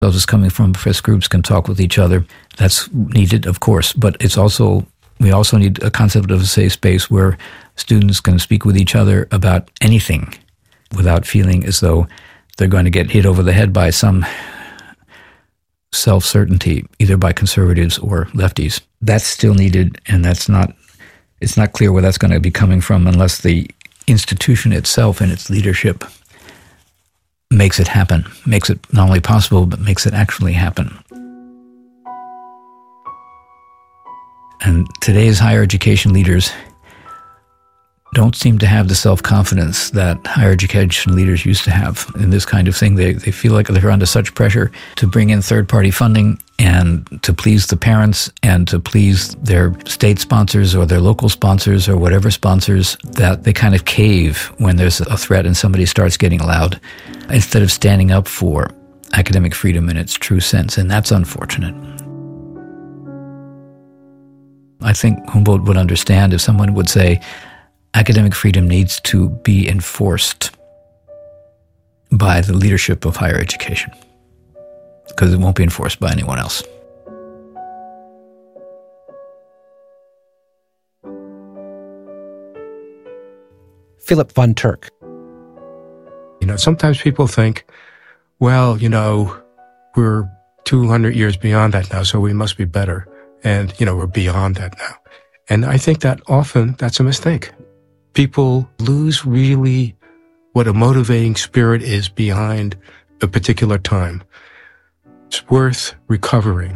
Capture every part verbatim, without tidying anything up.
Those coming from oppressed groups can talk with each other. That's needed, of course, but it's also we also need a concept of a safe space where students can speak with each other about anything without feeling as though they're going to get hit over the head by some self-certainty, either by conservatives or lefties. That's still needed, and that's not, it's not clear where that's going to be coming from unless the institution itself and its leadership makes it happen, makes it not only possible, but makes it actually happen. And today's higher education leaders don't seem to have the self-confidence that higher education leaders used to have in this kind of thing. They they feel like they're under such pressure to bring in third-party funding and to please the parents and to please their state sponsors or their local sponsors or whatever sponsors that they kind of cave when there's a threat and somebody starts getting loud instead of standing up for academic freedom in its true sense. And that's unfortunate. I think Humboldt would understand if someone would say, academic freedom needs to be enforced by the leadership of higher education, because it won't be enforced by anyone else. Philip von Turk. You know, sometimes people think, well, you know, we're two hundred years beyond that now, so we must be better. And, you know, we're beyond that now. And I think that often that's a mistake. People lose really what a motivating spirit is behind a particular time. It's worth recovering.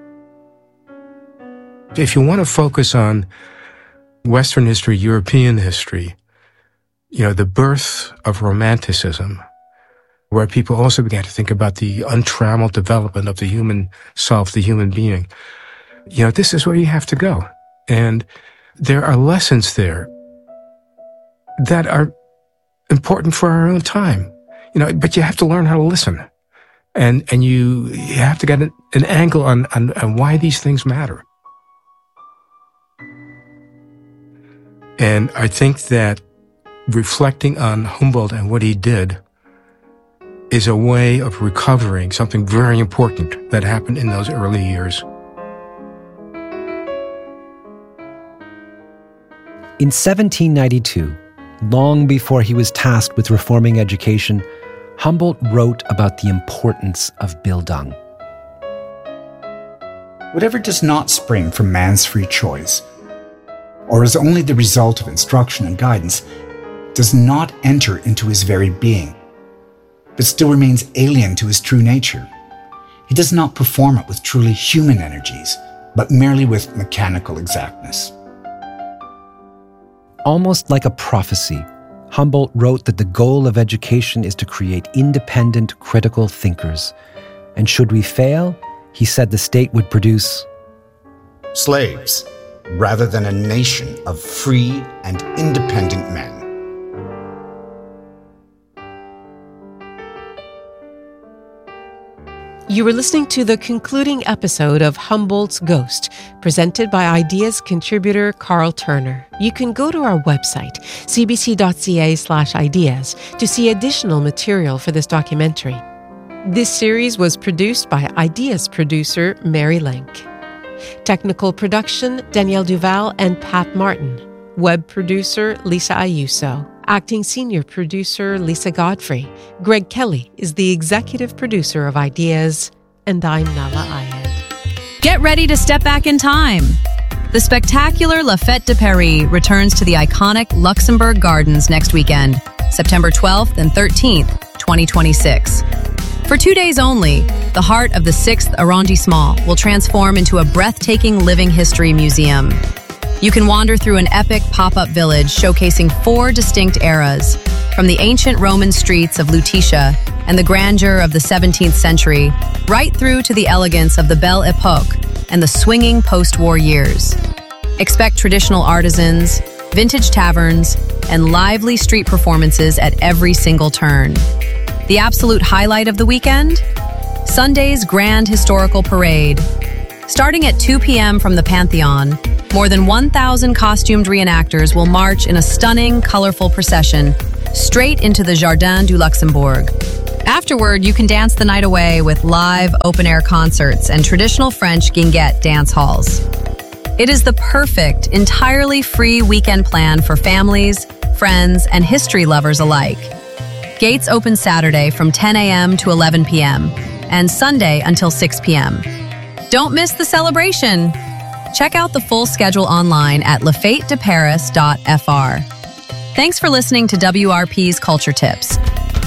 If you want to focus on Western history, European history, you know, the birth of Romanticism, where people also began to think about the untrammeled development of the human self, the human being, you know, this is where you have to go. And there are lessons there that are important for our own time, you know, but you have to learn how to listen. And, and you, you have to get an, an angle on, on, on why these things matter. And I think that reflecting on Humboldt and what he did is a way of recovering something very important that happened in those early years. In seventeen ninety-two, long before he was tasked with reforming education, Humboldt wrote about the importance of Bildung. Whatever does not spring from man's free choice, or is only the result of instruction and guidance, does not enter into his very being, but still remains alien to his true nature. He does not perform it with truly human energies, but merely with mechanical exactness. Almost like a prophecy, Humboldt wrote that the goal of education is to create independent, critical thinkers. And should we fail, he said the state would produce slaves, rather than a nation of free and independent men. You were listening to the concluding episode of Humboldt's Ghost, presented by Ideas contributor Carl Turner. You can go to our website, cbc.ca slash ideas, to see additional material for this documentary. This series was produced by Ideas producer Mary Link. Technical production, Danielle Duval and Pat Martin. Web producer, Lisa Ayuso. Acting senior producer, Lisa Godfrey. Greg Kelly is the executive producer of Ideas, and I'm Nala Ayed. Get ready to step back in time. The spectacular La Fête de Paris returns to the iconic Luxembourg Gardens next weekend, September twelfth and thirteenth, twenty twenty-six. For two days only, the heart of the sixth arrondissement will transform into a breathtaking living history museum. You can wander through an epic pop-up village showcasing four distinct eras, from the ancient Roman streets of Lutetia and the grandeur of the seventeenth century, right through to the elegance of the Belle Epoque and the swinging post-war years. Expect traditional artisans, vintage taverns, and lively street performances at every single turn. The absolute highlight of the weekend? Sunday's Grand Historical Parade. Starting at two p.m. from the Pantheon, more than one thousand costumed reenactors will march in a stunning, colorful procession straight into the Jardin du Luxembourg. Afterward, you can dance the night away with live open-air concerts and traditional French guinguette dance halls. It is the perfect, entirely free weekend plan for families, friends, and history lovers alike. Gates open Saturday from ten a.m. to eleven p.m. and Sunday until six p.m. Don't miss the celebration. Check out the full schedule online at la fete de paris dot f r. Thanks for listening to W R P's Culture Tips.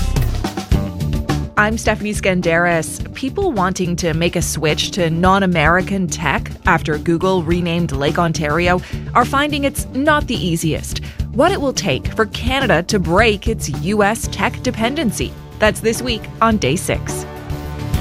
I'm Stephanie Skandaris. People wanting to make a switch to non-American tech after Google renamed Lake Ontario are finding it's not the easiest. What it will take for Canada to break its U S tech dependency. That's this week on Day six.